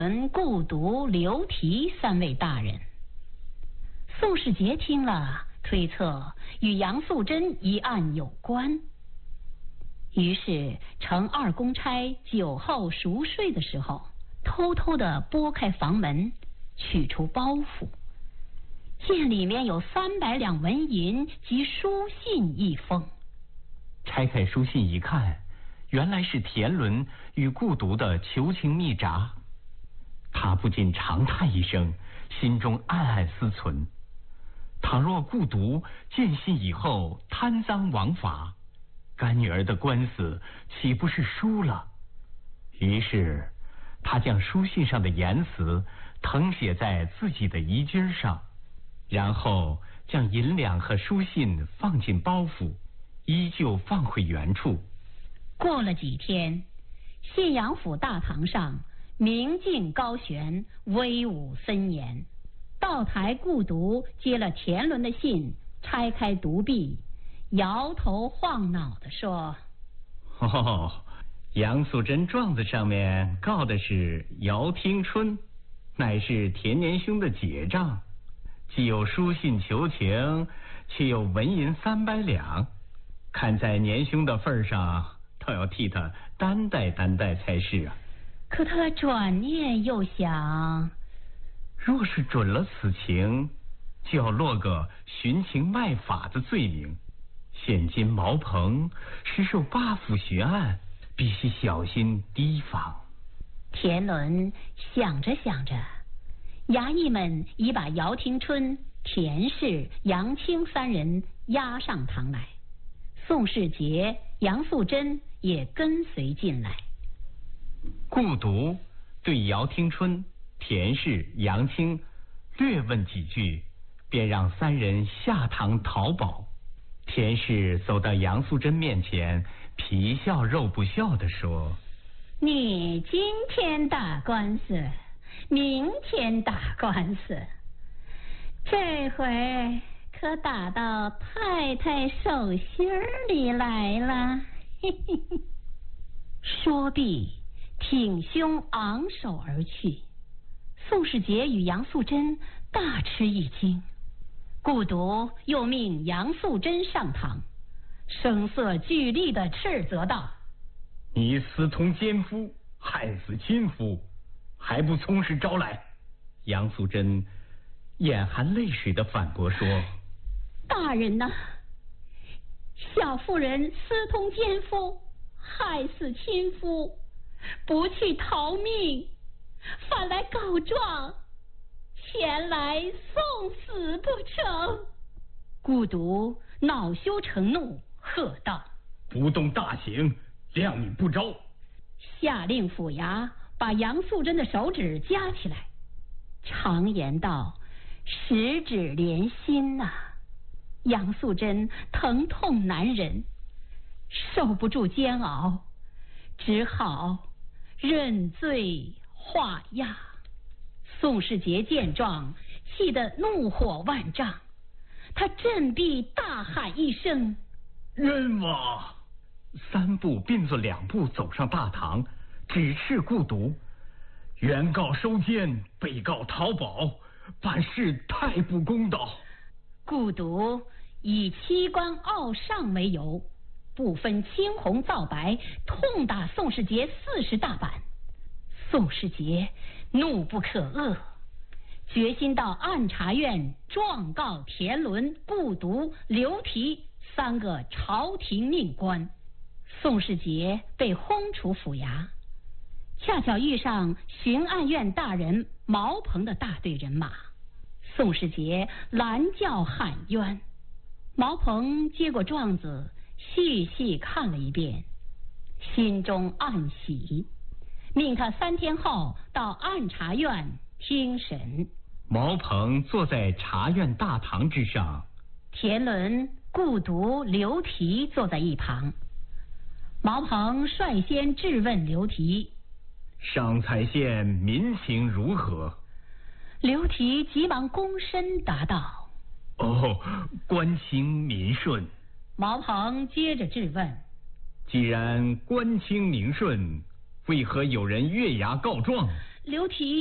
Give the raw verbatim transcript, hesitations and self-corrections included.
顾独、刘提三位大人。宋世杰听了，推测与杨素贞一案有关，于是乘二公差酒后熟睡的时候，偷偷地拨开房门，取出包袱，见里面有三百两纹银及书信一封。 拆开书信一看，原来是田伦与顾独的求情密札。他不禁长叹一声，心中暗暗思忖：倘若顾独见信以后贪赃枉法，干女儿的官司岂不是输了？于是他将书信上的言辞誊写在自己的衣襟上，然后将银两和书信放进包袱，依旧放回原处。 过了几天，信阳府大堂上明镜高悬，威武森严。道台顾独接了田伦的信，拆开独壁，摇头晃脑地说： 哦，杨素贞状子上面告的是姚听春，乃是田年兄的姐丈，既有书信求情，却有纹银三百两，看在年兄的份上，倒要替他担待担待才是啊。 可他转念又想， 若是准了此情，就要落个徇情卖法的罪名。现今毛鹏实受八府巡案，必须小心提防。 田伦想着想着，衙役们已把姚听春、田氏、杨清三人押上堂来，宋世杰、杨素贞也跟随进来。 顾独对姚听春、田氏、杨清略问几句，便让三人下堂讨保。田氏走到杨素贞面前，皮笑肉不笑地说： 你今天打官司，明天打官司，这回可打到太太手心里来了。嘿嘿嘿。说毕，挺胸昂首而去。宋世杰与杨素贞大吃一惊，顾独又命杨素贞上堂，声色俱厉地斥责道： 你私通奸夫，害死亲夫，还不从实招来？杨素贞眼含泪水地反驳说： 大人呐、啊，小妇人私通奸夫，害死亲夫，不去逃命，反来告状，前来送死不成？顾独恼羞成怒，喝道： 不动大刑，谅你不招。 下令府衙把杨素贞的手指夹起来。常言道，十指连心呐、啊。杨素贞疼痛难忍，受不住煎熬，只好认罪画押。宋世杰见状，气得怒火万丈，他振臂大喊一声： 冤枉！三步并作两步走上大堂，指斥顾独：原告收监，被告逃保，办事太不公道。 顾独以妻官傲上为由，不分青红皂白，痛打宋世杰四十大板。宋世杰怒不可遏，决心到按察院状告田伦、顾独、刘提三个朝廷命官。宋世杰被轰出府衙，恰巧遇上巡按院大人毛鹏的大队人马。宋世杰拦轿喊冤，毛鹏接过状子，细细看了一遍，心中暗喜，命他三天后到按察院听审。 毛鹏坐在察院大堂之上， 田伦、顾独、刘提坐在一旁。毛鹏率先质问刘提： 上蔡县民情如何？ 刘提急忙躬身答道： 哦，官清民顺。 毛鹏接着质问： 既然官清民顺，为何有人越衙告状？ 流体